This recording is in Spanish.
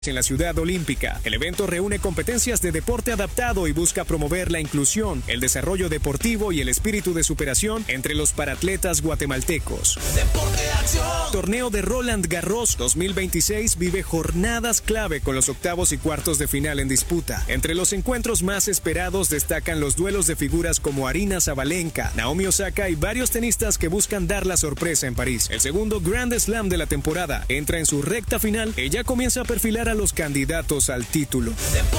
En la Ciudad Olímpica. El evento reúne competencias de deporte adaptado y busca promover la inclusión, el desarrollo deportivo y el espíritu de superación entre los paratletas guatemaltecos. Torneo de Roland Garros 2026 vive jornadas clave con los octavos y cuartos de final en disputa. Entre los encuentros más esperados destacan los duelos de figuras como Aryna Sabalenka, Naomi Osaka y varios tenistas que buscan dar la sorpresa en París. El segundo Grand Slam de la temporada entra en su recta final y ya comienza a perfilar a los candidatos al título.